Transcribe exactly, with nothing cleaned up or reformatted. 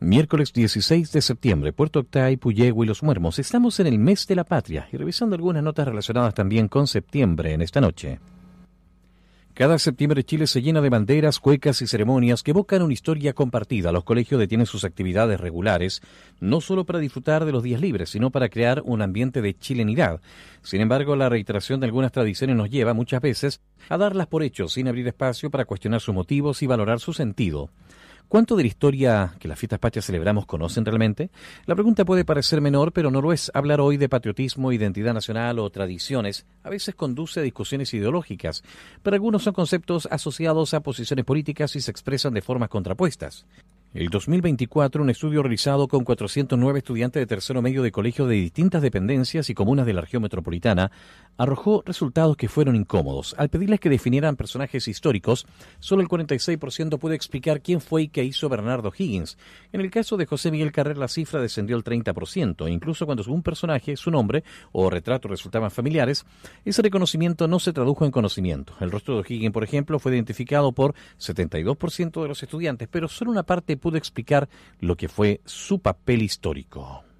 Miércoles dieciséis de septiembre, Puerto Octay, Puyehue y Los Muermos. Estamos en el mes de la patria y revisando algunas notas relacionadas también con septiembre en esta noche. Cada septiembre Chile se llena de banderas, cuecas y ceremonias que evocan una historia compartida. Los colegios detienen sus actividades regulares, no solo para disfrutar de los días libres, sino para crear un ambiente de chilenidad. Sin embargo, la reiteración de algunas tradiciones nos lleva muchas veces a darlas por hecho, sin abrir espacio para cuestionar sus motivos y valorar su sentido. ¿Cuánto de la historia que las fiestas patrias celebramos conocen realmente? La pregunta puede parecer menor, pero no lo es. Hablar hoy de patriotismo, identidad nacional o tradiciones a veces conduce a discusiones ideológicas. Para algunos son conceptos asociados a posiciones políticas y se expresan de formas contrapuestas. El dos mil veinticuatro, un estudio realizado con cuatrocientos nueve estudiantes de tercero medio de colegios de distintas dependencias y comunas de la región metropolitana arrojó resultados que fueron incómodos. Al pedirles que definieran personajes históricos, solo el cuarenta y seis por ciento pudo explicar quién fue y qué hizo Bernardo Higgins. En el caso de José Miguel Carrer, la cifra descendió al treinta por ciento. Incluso cuando un personaje, su nombre o retrato resultaban familiares, ese reconocimiento no se tradujo en conocimiento. El rostro de Higgins, por ejemplo, fue identificado por setenta y dos por ciento de los estudiantes, pero solo una parte pudo explicar lo que fue su papel histórico.